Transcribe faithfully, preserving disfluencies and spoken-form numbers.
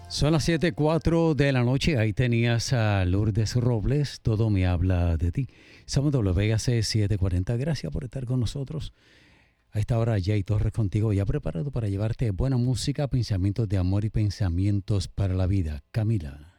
Son las siete cuatro de la noche. Ahí tenías a Lourdes Robles. Todo me habla de ti. Somos W A C setecientos cuarenta. Gracias por estar con nosotros. A esta hora, Jay Torres contigo, ya preparado para llevarte buena música, pensamientos de amor y pensamientos para la vida. Camila.